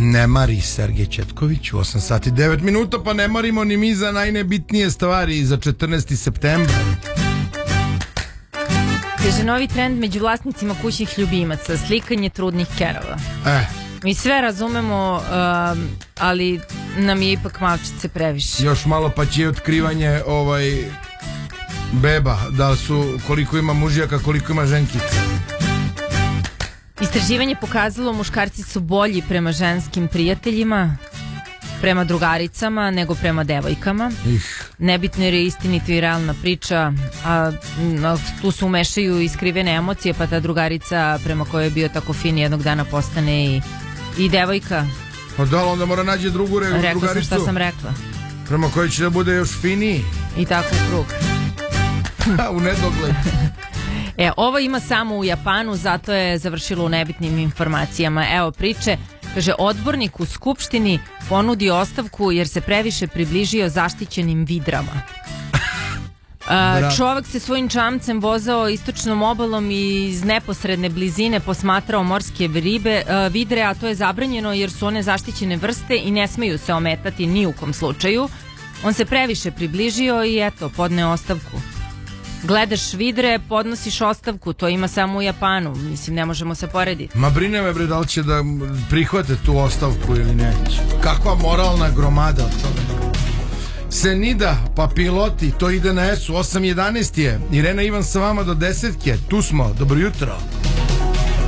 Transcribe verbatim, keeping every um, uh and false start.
Ne mari Sergej Četković u osam sati devet minuta, pa ne marimo ni mi za najnebitnije stvari za četrnaesti septembar. Kaže, novi trend među vlasnicima kućnih ljubimaca, slikanje trudnih kerova. Eh. Mi sve razumemo, uh, ali nam je ipak malčice previše. Još malo pa će otkrivanje ovaj beba, da su, koliko ima mužjaka, koliko ima ženkica. Istraživanje pokazalo muškarci su bolji prema ženskim prijateljima, prema drugaricama nego prema devojkama. Ih. Nebitno jer je istinito i realna priča, a, a tu se umešaju iskrivene emocije, pa ta drugarica prema kojoj je bio tako fin jednog dana postane i, i devojka. Pa da, onda mora nađe drugu re, Rekla drugaricu. sam šta sam rekla. Prema kojoj će da bude još finiji. I tako u krug. U nedogled. E, ovo ima samo u Japanu, zato je završilo u nebitnim informacijama. Evo priče, kaže, odbornik u Skupštini ponudio ostavku jer se previše približio zaštićenim vidrama. Uh, čovek se svojim čamcem vozao istočnom obalom i iz neposredne blizine posmatrao morske ribe, uh, vidre, a to je zabranjeno jer su one zaštićene vrste i ne smeju se ometati ni u kom slučaju. On se previše približio i eto, podneo ostavku. Gledaš vidre, podnosiš ostavku, to ima samo u Japanu, mislim, ne možemo se porediti. Ma brine me bre, da li će da prihvate tu ostavku ili neće. Kakva moralna gromada od toga. Senida, pa piloti, to ide na S U, osam jedanaest je. Irena Ivan sa vama do desetke, tu smo, dobro jutro.